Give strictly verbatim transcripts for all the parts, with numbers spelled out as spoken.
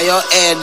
your head.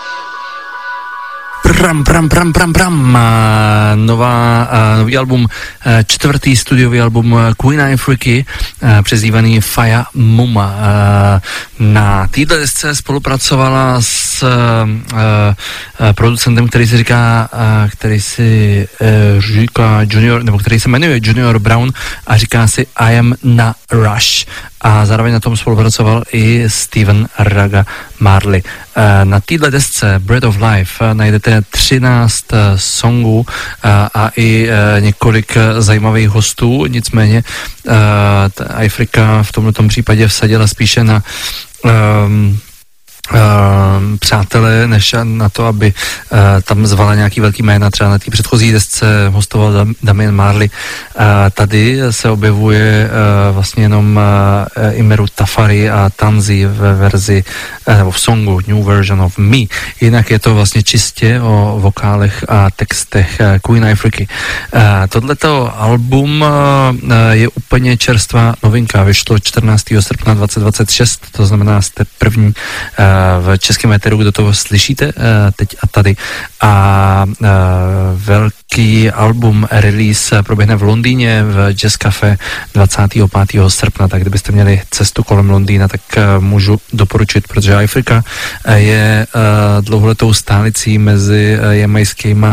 Pram, pram, pram, pram, pram. Nová, nový album, čtvrtý studiový album Queen Afriky, přezdívaný Faya Muma. Na této desce spolupracovala s producentem, který si říká, který si říká Junior, nebo který se jmenuje Junior Brown a říká si I am na Rush. A zároveň na tom spolupracoval i Steven Raga Marley. Na této desce Breath of Life najdete třináct songů a i několik zajímavých hostů, nicméně Afrika v tomto případě vsadila spíše na um, Uh, přátelé, než na to, aby uh, tam zvala nějaký velký jména. Třeba na té předchozí desce hostoval Dam- Damian Marley. Uh, tady se objevuje uh, vlastně jenom uh, Imeru Tafari a Tanzi ve verzi, uh, nebo v songu New Version of Me. Jinak je to vlastně čistě o vokálech a textech uh, Queen Afriky. Uh, tohleto album uh, je úplně čerstvá novinka. Vyšlo čtrnáctého srpna dva tisíce dvacet šest, to znamená, jste první uh, v českém éteru, kdo to slyšíte teď a tady. A velký album release proběhne v Londýně v Jazz Cafe dvacátého pátého srpna, tak kdybyste měli cestu kolem Londýna, tak můžu doporučit, protože Afrika je dlouholetou stálicí mezi jamajskýma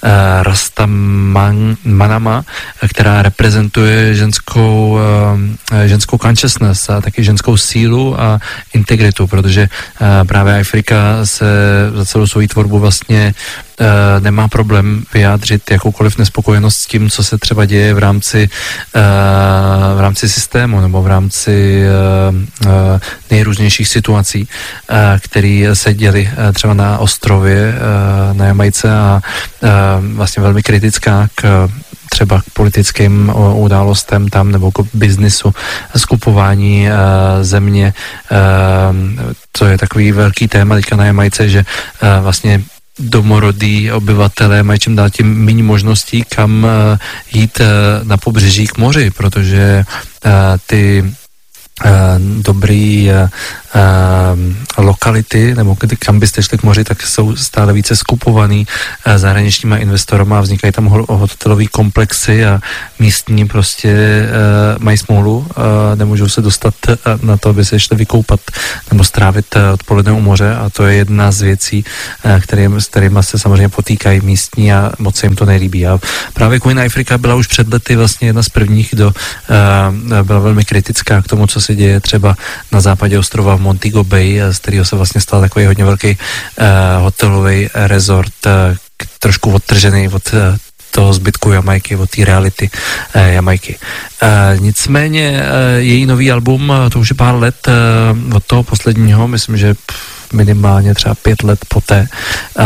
rastamanama, která reprezentuje ženskou, ženskou consciousness a taky ženskou sílu a integritu, protože právě Afrika se za celou svou tvorbu vlastně Uh, nemá problém vyjádřit jakoukoliv nespokojenost s tím, co se třeba děje v rámci uh, v rámci systému nebo v rámci uh, uh, nejrůznějších situací, uh, které se děly uh, třeba na ostrově uh, na Jamajce a uh, vlastně velmi kritická k třeba k politickým událostem tam nebo k biznisu, skupování uh, země. Uh, to je takový velký téma teďka na Jamajce, že uh, vlastně domorodí obyvatelé mají čím dál tím méně možností, kam uh, jít uh, na pobřeží k moři, protože uh, ty uh, dobrý uh, uh, lokality, nebo kam byste šli k moři, tak jsou stále více skupovaný uh, zahraničníma investorama a vznikají tam hotelové komplexy a místní prostě uh, mají smůlu, uh, nemůžou se dostat uh, na to, aby se šli vykoupat nebo strávit uh, odpoledne u moře, a to je jedna z věcí, uh, kterým, s kterými se samozřejmě potýkají místní a moc se jim to nelíbí. A právě Queen Afrika byla už před lety vlastně jedna z prvních, kdo uh, byla velmi kritická k tomu, co se děje třeba na západě ostrova v Montego Bay, z kterého se vlastně stal takový hodně velký uh, hotelový resort, uh, trošku odtržený od uh, toho zbytku Jamajky, od té reality uh, Jamajky. Uh, nicméně uh, její nový album, uh, to už je pár let uh, od toho posledního, myslím, že pff, minimálně třeba pět let poté, uh,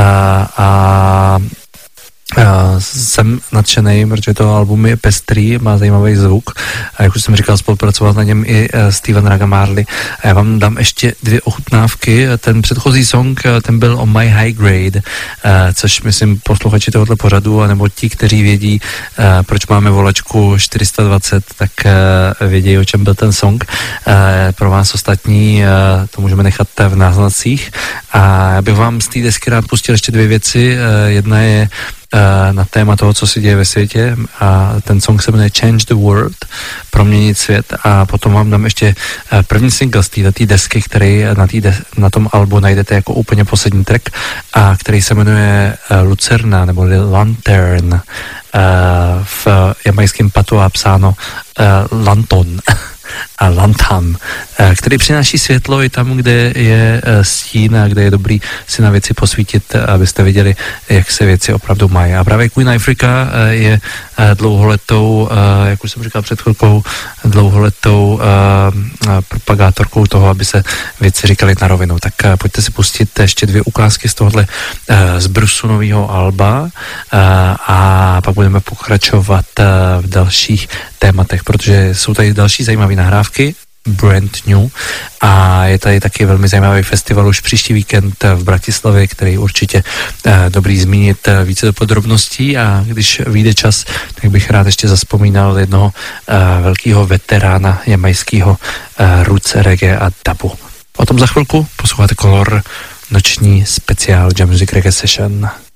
a Uh, jsem nadšenej, protože to album je pestrý, má zajímavý zvuk a jak už jsem říkal, spolupracoval na něm i uh, Steven Raga Marley. A já vám dám ještě dvě ochutnávky. Ten předchozí song, ten byl o My High Grade, uh, což myslím posluchači tohoto pořadu, anebo ti, kteří vědí, uh, proč máme volačku čtyři sta dvacet, tak uh, vědí, o čem byl ten song. Uh, pro vás ostatní uh, to můžeme nechat v náznacích. A já bych vám z té desky rád pustil ještě dvě věci. Uh, jedna je na téma toho, co se děje ve světě, a ten song se jmenuje Change the World, proměnit svět, a potom vám dám ještě první single z této desky, který na, tý de- na tom albu najdete jako úplně poslední track, a který se jmenuje Lucerna nebo Lantern, v jamajském patois psáno Lanton a Lantan, který přináší světlo i tam, kde je stín a kde je dobrý si na věci posvítit, abyste viděli, jak se věci opravdu mají. A právě Queen Afrika je dlouholetou, jak už jsem říkal před chvilkou, dlouholetou propagátorkou toho, aby se věci říkaly na rovinu. Tak pojďte si pustit ještě dvě ukázky z tohohle z brusu nového alba a pak budeme pokračovat v dalších tématech, protože jsou tady další zajímavé nahrávky, brand new, a je tady taky velmi zajímavý festival už příští víkend v Bratislavě, který určitě eh, dobrý zmínit eh, více do podrobností, a když vyjde čas, tak bych rád ještě zazpomínal jednoho eh, velkého veterána jamajského eh, roots, reggae a dabu. O tom za chvilku. Posloucháte Color noční speciál Jam Music Reggae Session.